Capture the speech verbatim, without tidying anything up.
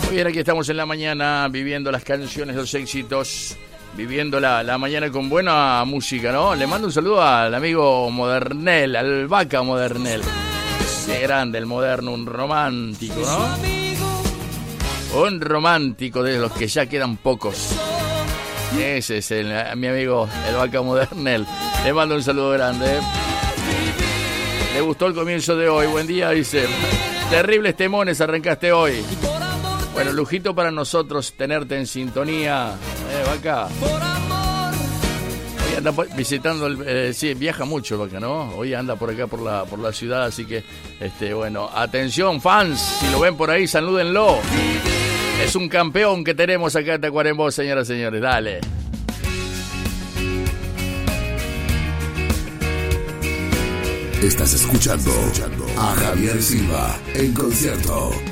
Muy bien, aquí estamos en la mañana viviendo las canciones, los éxitos, viviendo la, la mañana con buena música, ¿no? Le mando un saludo al amigo Modernel, al Vaca Modernel. Qué grande el moderno, un romántico, ¿no? Un romántico de los que ya quedan pocos. Ese es el, mi amigo, el Vaca Modernel. Le mando un saludo grande. ¿eh? Le gustó el comienzo de hoy. Buen día, dice. Terribles temones arrancaste hoy. Bueno, lujito para nosotros tenerte en sintonía. Eh, Vaca. Hoy anda visitando, el, eh, sí, viaja mucho Vaca, ¿no? Hoy anda por acá, por la, por la ciudad, así que, este, bueno, atención, fans. Si lo ven por ahí, salúdenlo. Es un campeón que tenemos acá en Tacuarembó, señoras y señores. Dale. Estás escuchando a Javier Silva en concierto.